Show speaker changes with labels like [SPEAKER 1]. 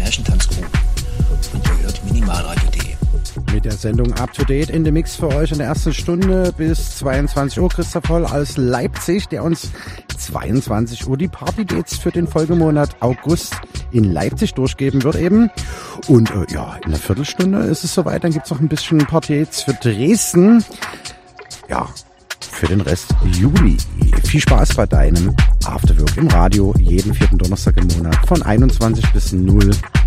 [SPEAKER 1] Märchentanzgruppe und ihr hört minimalradio.de.
[SPEAKER 2] Mit der Sendung Up to Date in the Mix für euch in der ersten Stunde bis 22 Uhr. Christoph Holl aus Leipzig, der uns 22 Uhr die Party-Dates für den Folgemonat August in Leipzig durchgeben wird eben. Und in einer Viertelstunde ist es soweit, dann gibt's noch ein bisschen Party-Dates für Dresden. Ja, für den Rest Juli. Viel Spaß bei deinem Afterwork im Radio, jeden vierten Donnerstag im Monat von 21 bis 0